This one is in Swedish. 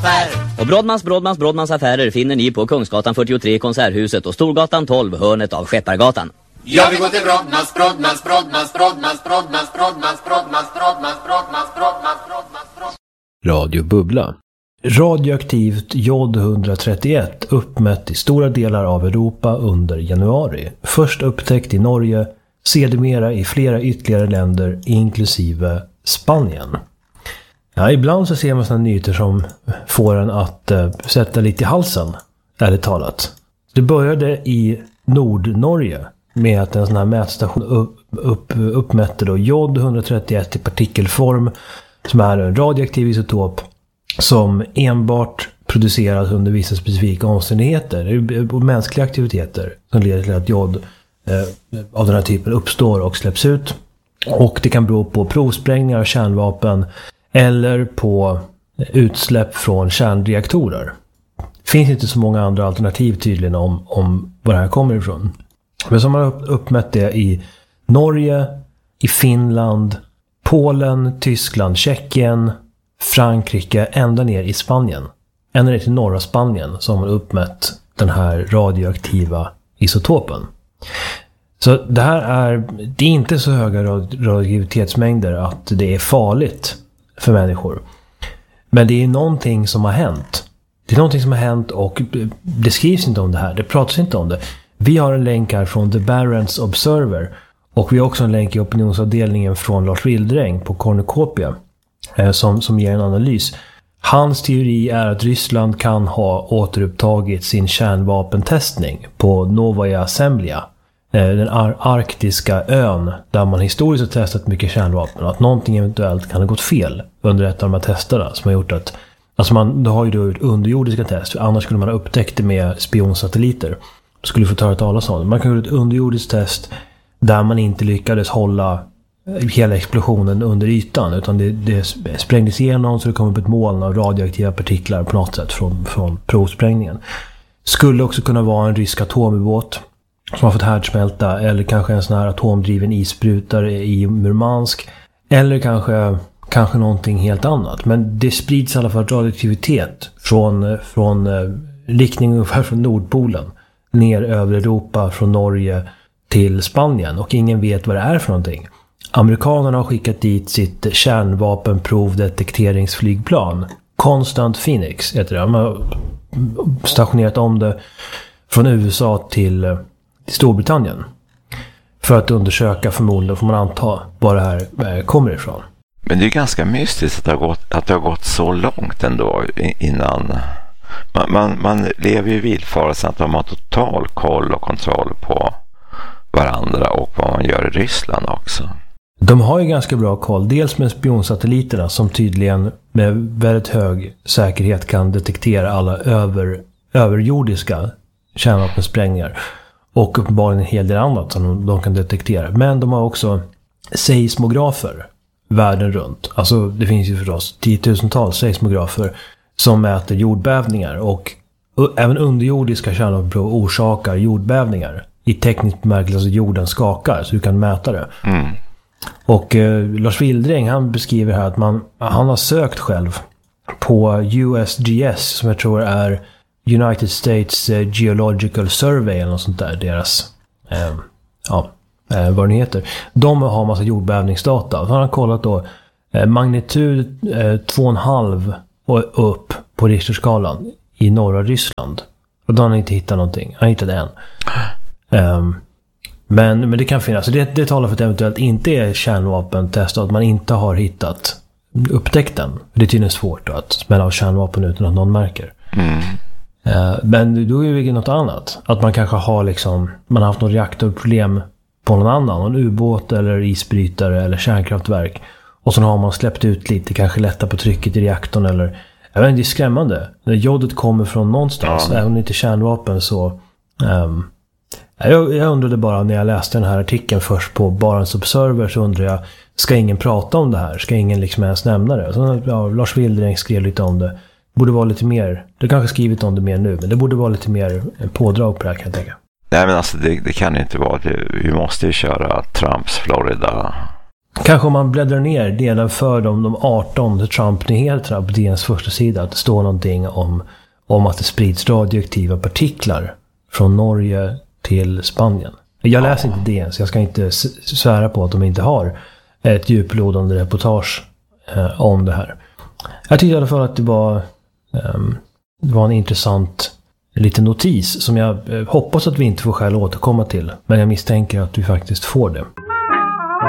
Och Brodmans affärer finner ni på Kungsgatan 43 Konserthuset och Storgatan 12 hörnet av Skeppargatan. Jag vill gå till Brodmans. Radio Bubbla. Radioaktivt jod 131 uppmätt i stora delar av Europa under januari. Först upptäckt i Norge, sedermera i flera ytterligare länder inklusive Spanien. Ja, ibland så ser man sådana nyheter som får en att sätta lite i halsen, ärligt talat. Det började i Nordnorge med att en sån här mätstation uppmätte då jod 131 i partikelform, som är en radioaktiv isotop som enbart produceras under vissa specifika omständigheter och mänskliga aktiviteter som leder till att jod av den här typen uppstår och släpps ut. Och det kan bero på provsprängningar av kärnvapen eller på utsläpp från kärnreaktorer. Det finns inte så många andra alternativ tydligen om var det här kommer ifrån. Men som man har uppmätt det i Norge, i Finland, Polen, Tyskland, Tjeckien, Frankrike, ända ner i Spanien. Ända ner till norra Spanien som har uppmätt den här radioaktiva isotopen. Så det är inte så höga radioaktivitetsmängder att det är farligt för människor. Men det är någonting som har hänt. Det är någonting som har hänt och det skrivs inte om det här. Det pratas inte om det. Vi har en länk här från The Barents Observer och vi har också en länk i opinionsavdelningen från Lars Wildräng på Cornucopia som ger en analys. Hans teori är att Ryssland kan ha återupptagit sin kärnvapentestning på Novaya Zemlja, den arktiska ön där man historiskt har testat mycket kärnvapen, och att någonting eventuellt kan ha gått fel under ett av de här testerna som har gjort att det har ju då gjort underjordiska test, för annars skulle man ha upptäckt det med spionsatelliter. Då skulle få ta ett talas om det. Man kan göra ett underjordiskt test där man inte lyckades hålla hela explosionen under ytan, utan det sprängdes igenom så det kom upp ett moln av radioaktiva partiklar på något sätt från provsprängningen. Skulle också kunna vara en rysk atomubåt som har fått härdsmälta, eller kanske en sån här atomdriven isbrutare i Murmansk, eller kanske någonting helt annat. Men det sprids i alla fall radioaktivitet från riktning ungefär från Nordpolen ner över Europa, från Norge till Spanien, och ingen vet vad det är för någonting. Amerikanerna har skickat dit sitt kärnvapenprovdetekteringsflygplan Constant Phoenix heter det. De har stationerat om det från USA till Storbritannien för att undersöka, förmodligen får man anta, var det här kommer ifrån. Men det är ganska mystiskt att det har gått så långt ändå innan. Man lever ju i villfarelsen att de har total koll och kontroll på varandra och vad man gör i Ryssland också. De har ju ganska bra koll, dels med spionsatelliterna som tydligen med väldigt hög säkerhet kan detektera alla överjordiska kärnvapensprängningar, och uppenbarligen en hel del annat som de kan detektera. Men de har också seismografer världen runt. Alltså det finns ju förstås tiotusentals seismografer som mäter jordbävningar, och även underjordiska kärnvapenprov orsakar jordbävningar. I teknisk bemärkelse, alltså jorden skakar, så du kan mäta det. Mm. Och Lars Wildräng, han beskriver här att han har sökt själv på USGS, som jag tror är United States Geological Survey eller något sånt där, deras vad det heter. De har massa jordbävningsdata. Så han har kollat då magnitud 2,5 och upp på Richterskalan i norra Ryssland. Och då har han inte hittat någonting. Han hittade en. Men det kan finnas. Så det talar för att det eventuellt inte är kärnvapentest och att man inte har upptäckt den. Det är tydligen svårt då, att smälla av kärnvapen utan att någon märker. Mm. Men då är det något annat. Att man kanske har man har haft något reaktorproblem på någon annan. En ubåt eller isbrytare eller kärnkraftverk. Och så har man släppt ut lite, kanske lätta på trycket i reaktorn eller... Jag vet inte, det är skrämmande. När jodet kommer från någonstans, även om det inte är kärnvapen, så... Jag undrade bara när jag läste den här artikeln först på Barents Observer, så undrade jag, ska ingen prata om det här? Ska ingen ens nämna det? Så, Lars Wildräng skrev lite om det. Borde vara lite mer, det kanske skrivit om det mer nu, men det borde vara lite mer pådrag på det här, kan jag tänka. Nej, men alltså det kan inte vara det. Vi måste ju köra Trumps Florida Kanske om man bläddrar ner nedanför de 18 Trump-nyheterna på DNs första sida, att det står någonting om att det sprids radioaktiva partiklar från Norge till Spanien. Jag läser inte DN, så jag ska inte svära på att de inte har ett djuplodande reportage om det här. Jag tyckte i alla fall att det var en intressant liten notis som jag hoppas att vi inte får skäl att återkomma till. Men jag misstänker att vi faktiskt får det.